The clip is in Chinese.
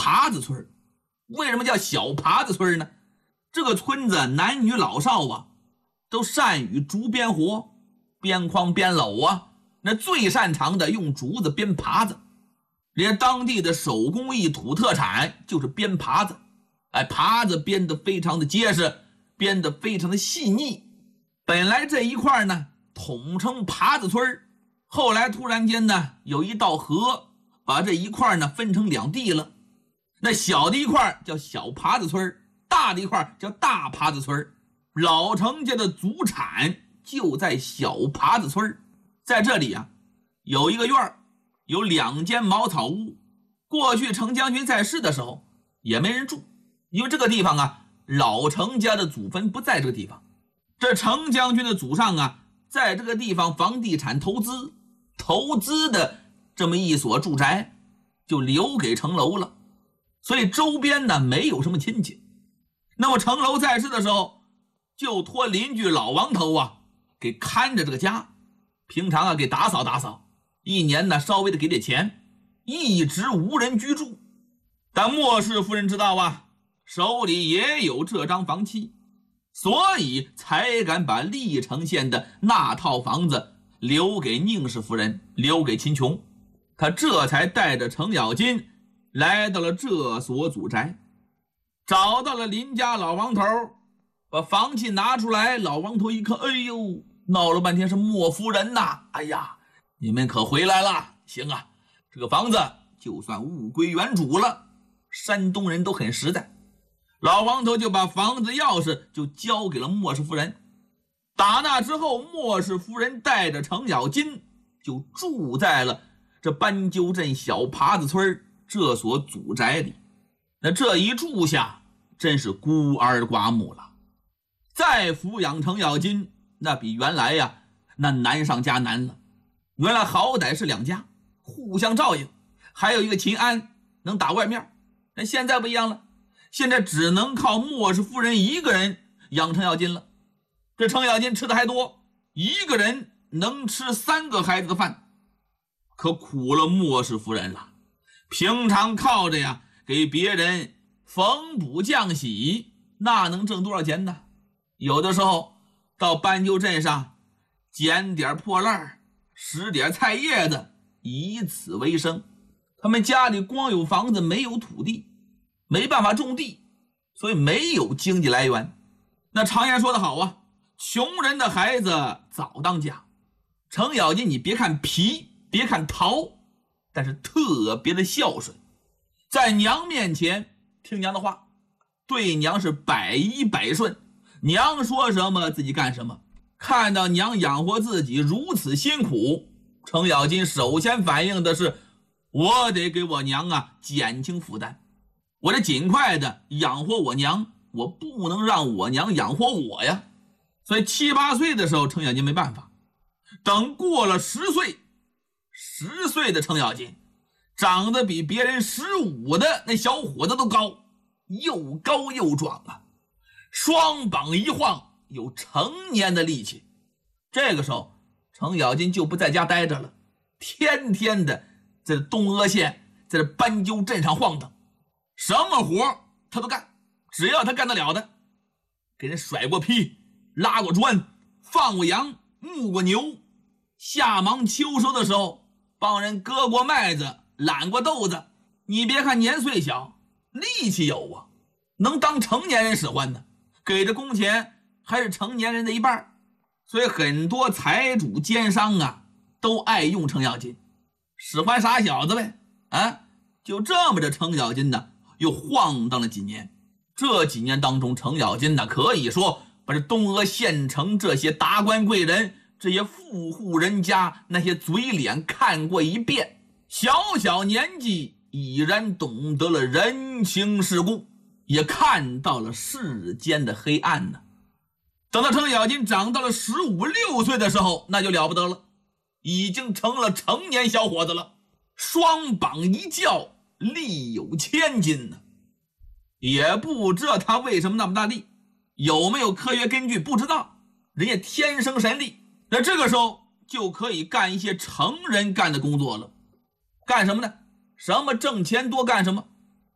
耙子村。为什么叫小耙子村呢？这个村子男女老少啊，都善于竹编活，编筐编篓啊，那最擅长的用竹子编耙子。连当地的手工艺土特产就是编耙子。耙子编得非常的结实，编得非常的细腻。本来这一块呢统称耙子村，后来突然间呢有一道河把这一块呢分成两地了。那小的一块叫小耙子村，大的一块叫大耙子村。老程家的祖产就在小耙子村。在这里啊有一个院儿，有2间茅草屋。过去程将军在世的时候也没人住，因为这个地方啊老程家的祖坟不在这个地方。这程将军的祖上啊在这个地方房地产投资的这么一所住宅就留给程楼了，所以周边呢没有什么亲戚。那么程楼在世的时候就托邻居老王头啊给看着这个家，平常啊给打扫，一年呢稍微的给点钱，一直无人居住。但莫氏夫人知道啊手里也有这张房契，所以才敢把历城县的那套房子留给宁氏夫人，留给秦琼。他这才带着程咬金来到了这所祖宅，找到了邻家老王头，把房契拿出来。老王头一看，哎呦，闹了半天是莫夫人呐！哎呀，你们可回来了，行啊，这个房子就算物归原主了。山东人都很实在，老王头就把房子钥匙就交给了莫氏夫人。打那之后，莫氏夫人带着程咬金就住在了这斑鸠镇小耙子村这所祖宅里。那这一住下真是孤儿寡母了，再抚养程咬金那比原来呀那难上加难了。原来好歹是2家互相照应，还有一个秦安能打外面，但现在不一样了，现在只能靠莫氏夫人一个人养程咬金了。这程咬金吃的还多，一个人能吃3个孩子的饭，可苦了莫氏夫人了。平常靠着呀给别人缝补浆洗，那能挣多少钱呢？有的时候到斑鸠镇上捡点破烂，拾点菜叶子，以此为生。他们家里光有房子没有土地，没办法种地，所以没有经济来源。那常言说得好啊，穷人的孩子早当家。程咬金你别看皮，别看淘，但是特别的孝顺，在娘面前听娘的话，对娘是百依百顺，娘说什么自己干什么。看到娘养活自己如此辛苦，程咬金首先反映的是，我得给我娘啊减轻负担，我得尽快的养活我娘，我不能让我娘养活我呀。所以7、8岁的时候程咬金没办法，等过了10岁，10岁的程咬金长得比别人15的那小伙子都高，又高又壮啊，双膀一晃有成年的力气。这个时候程咬金就不在家待着了，天天的在东阿县，在这斑鸠镇上晃荡，什么活他都干，只要他干得了的，给人甩过坯，拉过砖，放过羊，牧过牛。夏忙秋收的时候帮人割过麦子，揽过豆子。你别看年岁小，力气有啊，能当成年人使唤呢，给的工钱还是成年人的一半。所以很多财主奸商啊都爱用程咬金，使唤傻小子呗。就这么着程咬金呢又晃荡了几年。这几年当中，程咬金呢可以说把这东阿县城这些达官贵人，这些富户人家那些嘴脸看过一遍，小小年纪已然懂得了人情世故，也看到了世间的黑暗呢。等到程咬金长到了15、16岁的时候，那就了不得了，已经成了成年小伙子了，双膀一叫，力有千斤呢。也不知道他为什么那么大力，有没有科学根据不知道，人家天生神力。那这个时候就可以干一些成人干的工作了。干什么呢？什么挣钱多干什么。